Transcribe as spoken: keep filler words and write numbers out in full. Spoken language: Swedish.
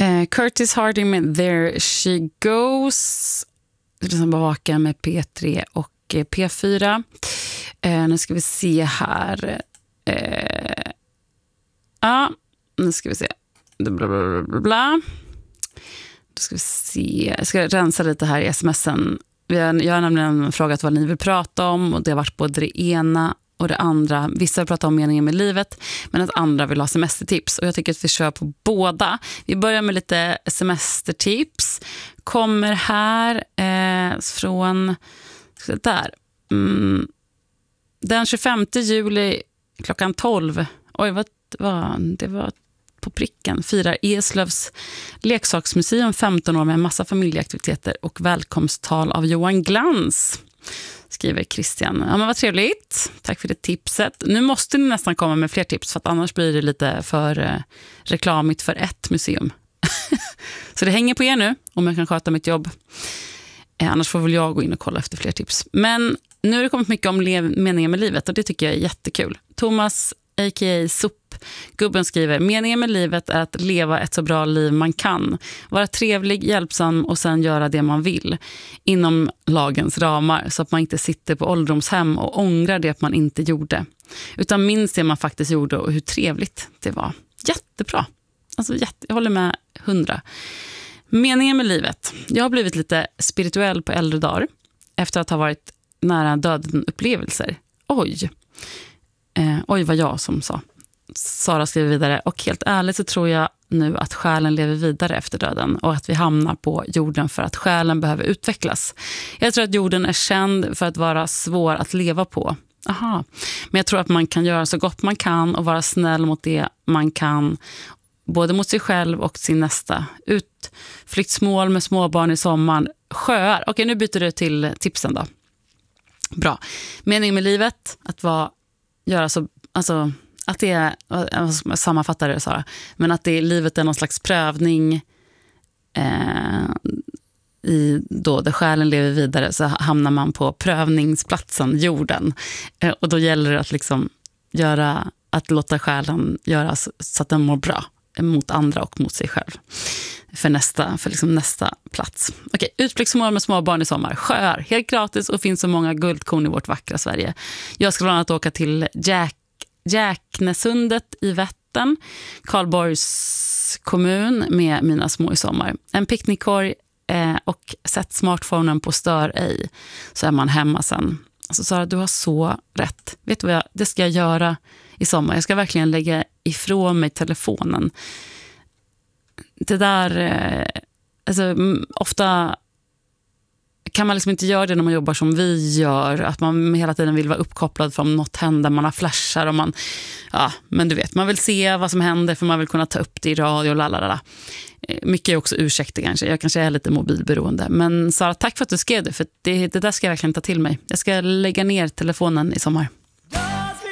Eh, Curtis Harding med There She Goes. Som bevakar med P tre och eh, P fyra. Eh, nu ska vi se här. Eh, ja, nu ska vi se. Bla, bla, bla, bla, bla. Då ska vi se. Jag ska rensa lite här i smsen. Vi har, jag har nämligen frågat vad ni vill prata om. Och det har varit både det ena och det andra. Vissa vill prata om meningen med livet, men att andra vill ha semestertips. Och jag tycker att vi kör på båda. Vi börjar med lite semestertips. Kommer här eh, från där. Mm, den tjugofemte juli klockan tolv. Oj, vad var det? Var på pricken. Firar Eslövs leksaksmuseum femton år med en massa familjeaktiviteter och välkomsttal av Johan Glans. Skriver Christian. Ja, men vad trevligt. Tack för det tipset. Nu måste ni nästan komma med fler tips, för att annars blir det lite för eh, reklamigt för ett museum. Så det hänger på er nu, om jag kan sköta mitt jobb. Eh, annars får väl jag gå in och kolla efter fler tips. Men nu har det kommit mycket om lev- meningen med livet, och det tycker jag är jättekul. Thomas, a k a. Sop, gubben skriver: meningen med livet är att leva ett så bra liv man kan. Vara trevlig, hjälpsam och sen göra det man vill. Inom lagens ramar, så att man inte sitter på ålderdomshem och ångrar det man inte gjorde. Utan minns det man faktiskt gjorde och hur trevligt det var. Jättebra. Alltså jätte, jag håller med hundra. Meningen med livet. Jag har blivit lite spirituell på äldre dagar. Efter att ha varit nära döden-upplevelser. Oj. Eh, oj, vad jag som sa. Sara skriver vidare: och helt ärligt så tror jag nu att själen lever vidare efter döden och att vi hamnar på jorden för att själen behöver utvecklas. Jag tror att jorden är känd för att vara svår att leva på. Aha. Men jag tror att man kan göra så gott man kan och vara snäll mot det man kan, både mot sig själv och sin nästa. Utflyktsmål med småbarn i sommaren. Sjöar. Okej, nu byter du till tipsen då. Bra. Meningen med livet, att vara, göra så, alltså att det är, jag sammanfattar det, Sara, men att det är, livet är någon slags prövning eh, i då där själen lever vidare, så hamnar man på prövningsplatsen, jorden. Eh, och då gäller det att liksom göra, att låta själen göra så att den mår bra mot andra och mot sig själv. För nästa, för liksom nästa plats. Okej, utflyktsmål med små barn i sommar. Sjöar, helt gratis, och finns så många guldkorn i vårt vackra Sverige. Jag ska bland annat åka till Jack Jäknesundet i Vättern, Karlborgs kommun, med mina små i sommar. En picknickkorg eh, och sätt smartphonen på stör ej, så är man hemma sen. Alltså Sara, du har så rätt. Vet du vad jag, det ska jag göra i sommar? Jag ska verkligen lägga ifrån mig telefonen. Det där, eh, alltså ofta kan man liksom inte göra det när man jobbar som vi gör, att man hela tiden vill vara uppkopplad från något händer, man har flashar och man, ja, men du vet, man vill se vad som händer för man vill kunna ta upp det i radio och lalala. Mycket är också ursäkter kanske, jag kanske är lite mobilberoende, men Sara, tack för att du skrev det, för det, det där ska jag verkligen ta till mig. Jag ska lägga ner telefonen i sommar.